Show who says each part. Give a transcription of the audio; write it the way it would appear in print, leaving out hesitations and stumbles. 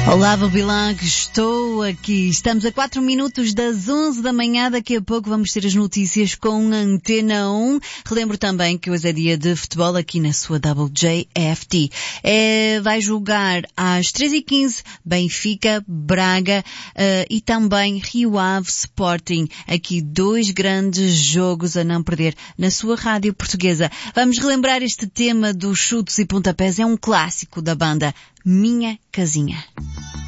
Speaker 1: Olá, Babilã, que estou aqui. Estamos a 4 minutos das 11 da manhã. Daqui a pouco vamos ter as notícias com Antena 1. Relembro também que hoje é dia de futebol aqui na sua WJFT. Vai jogar às 3h15 Benfica, Braga e também Rio Ave Sporting. Aqui 2 grandes jogos a não perder na sua rádio portuguesa. Vamos relembrar este tema dos chutes e pontapés. É um clássico da banda Minha Casinha.